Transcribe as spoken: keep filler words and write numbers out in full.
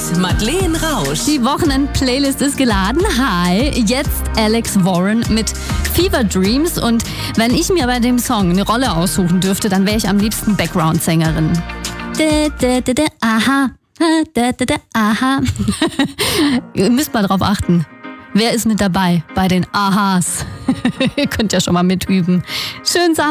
Madeleine Rausch. Die Wochenend-Playlist ist geladen. Hi, jetzt Alex Warren mit Fever Dreams. Und wenn ich mir bei dem Song eine Rolle aussuchen dürfte, dann wäre ich am liebsten Background-Sängerin. Da, da, da, da, aha, da, da, da, aha. Ihr müsst mal drauf achten. Wer ist mit dabei bei den Ahas? Ihr könnt ja schon mal mitüben. Schönen Samstag.